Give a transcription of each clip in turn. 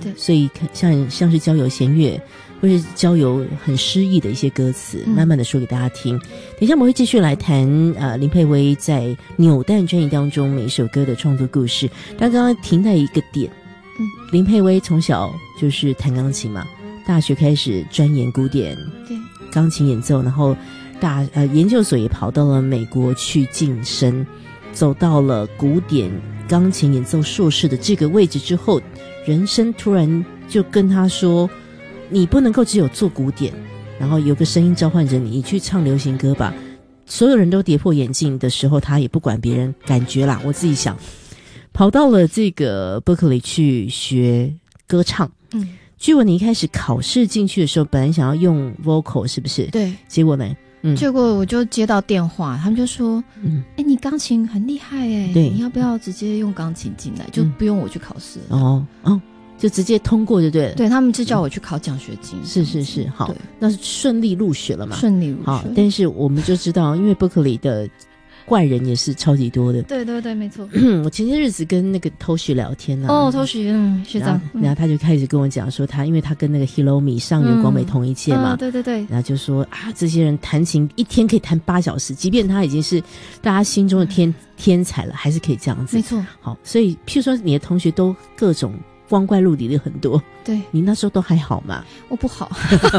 所以像是交友弦乐或是交友很诗意的一些歌词，慢慢的说给大家听。等一下我们会继续来谈林佩薇在扭蛋专辑当中每一首歌的创作故事。但刚刚停在一个点，林佩薇从小就是弹钢琴嘛，大学开始钻研古典钢琴演奏，然后研究所也跑到了美国去晋升，走到了古典钢琴演奏硕士的这个位置之后，人生突然就跟他说，你不能够只有做古典，然后有个声音召唤着你，你去唱流行歌吧。所有人都跌破眼镜的时候，他也不管别人感觉啦，我自己想跑到了这个 Berkeley 去学歌唱。据闻你一开始考试进去的时候本来想要用 vocal 是不是？对，结果呢？ 结果我就接到电话，他们就说你钢琴很厉害对，你要不要直接用钢琴进来，就不用我去考试就直接通过就对了。 对，他们是叫我去考奖学金。 是好，那是顺利入学了嘛？顺利入学。好，但是我们就知道，因为 Berkeley 的怪人也是超级多的。 对对对，没错。 我前些日子跟那个Toshi聊天 Toshi 学长， 然后他就开始跟我讲说因为他跟那个 Hiromi 上原光美同一届嘛， 对对对， 然后就说这些人弹琴一天可以弹8小时，即便他已经是大家心中的天才了，还是可以这样子。 没错。好， 所以譬如说你的同学都各种光怪陆离的很多， 对， 你那时候都还好吗？ 我不好，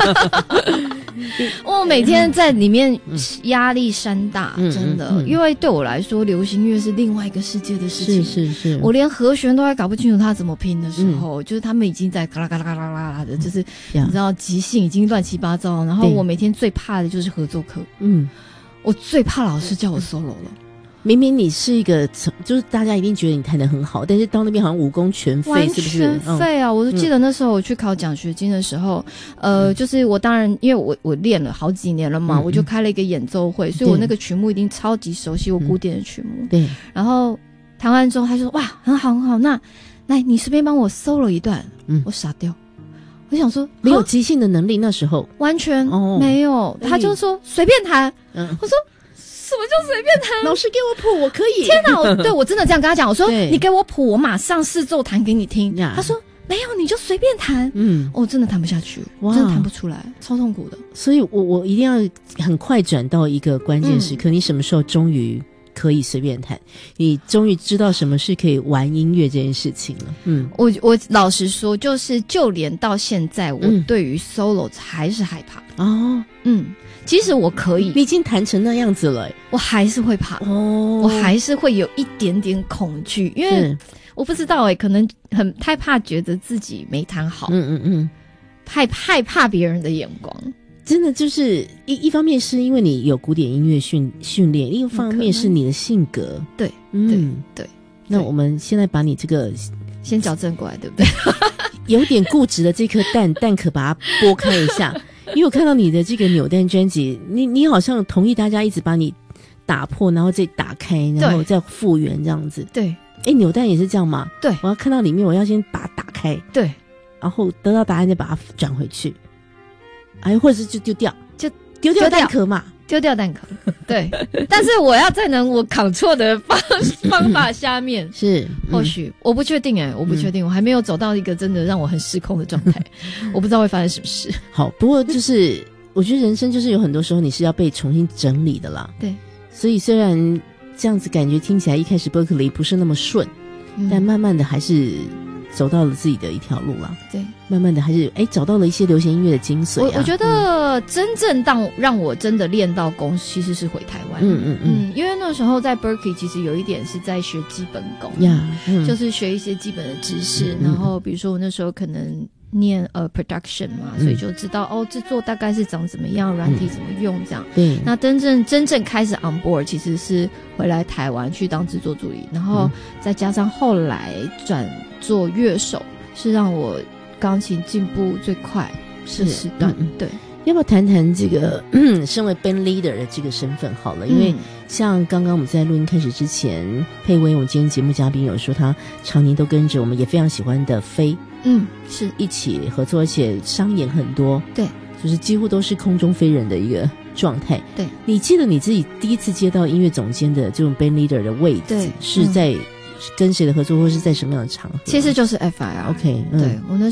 我每天在里面压力山大，真的，因为对我来说，流行乐是另外一个世界的事情。是，我连和弦都还搞不清楚他怎么拼的时候，就是他们已经在嘎啦嘎啦嘎啦嘎啦的，就是你知道即兴已经乱七八糟。然后我每天最怕的就是合作课，我最怕老师叫我 solo 了。 明明你是一个就是大家一定觉得你弹得很好，但是到那边好像武功全废，是不是？完全废啊！我就记得那时候我去考奖学金的时候，就是我当然因为我练了好几年了嘛，我就开了一个演奏会，所以我那个曲目一定超级熟悉，我古典的曲目。对。然后弹完之后，他就说：“哇，很好很好，那来你随便帮我 solo 一段。”我傻掉，我想说没有即兴的能力，那时候完全没有。他就说随便弹，我说。什么就随便弹？ 老师给我谱，我可以。 天哪！对我真的这样跟他讲，我说你给我谱，我马上试奏弹给你听。他说没有，你就随便弹。我真的弹不下去，真的弹不出来，超痛苦的。 所以我一定要很快转到一个关键时刻，你什么时候终于可以随便弹？你终于知道什么是可以玩音乐这件事情了。 我老实说，就连到现在，我对于 solo 还是害怕。其实我可以， 你已经弹成那样子了， 我还是会怕我还是会有一点点恐惧，因为我不知道可能很害怕，觉得自己没弹好，害怕别人的眼光。 真的就是一方面是因为你有古典音乐训练，另一方面是你的性格。 对，对。 那我们现在把你这个先矫正过来，对不对？ 有点固执的这颗蛋壳把它剥开一下。因为我看到你的这个扭蛋专辑，你好像同意大家一直把你打破，然后再打开，然后再复原这样子。对，扭蛋也是这样吗？对，我要看到里面，我要先把它打开，对，然后得到答案再把它转回去，或者是就丢掉，就丢掉蛋壳嘛。 丢掉蛋壳，对，但是我要在我扛错的方法下面是，或许我不确定我不确定，我还没有走到一个真的让我很失控的状态，我不知道会发生什么事。 好，不过就是我觉得人生就是有很多时候你是要被重新整理的啦。对，所以虽然这样子感觉听起来一开始 Berkeley 不是那么顺，但慢慢的还是走到了自己的一条路啦。对，慢慢的还是找到了一些流行音乐的精髓我觉得真正让我真的练到功，其实是回台湾。因为那时候在 Berkeley 其实有一点是在学基本功，就是学一些基本的知识。然后比如说我那时候可能念production 嘛，所以就知道制作大概是长怎么样，软体怎么用这样。对，那真正开始 on board 其实是回来台湾去当制作助理，然后再加上后来转做乐手，是让我钢琴进步最快的时段。对， 要不要谈谈这个身为 band leader 的这个身份好了？因为像刚刚我们在录音开始之前，佩薇我们今天节目嘉宾有说他常年都跟着我们也非常喜欢的飞是一起合作，而且商演很多。对，就是几乎都是空中飞人的一个状态。对，你记得你自己第一次接到音乐总监的这种 band leader 的位置是在跟谁的合作，或是在什么样的场合？ 其实就是 FIR。 OK， 对，我那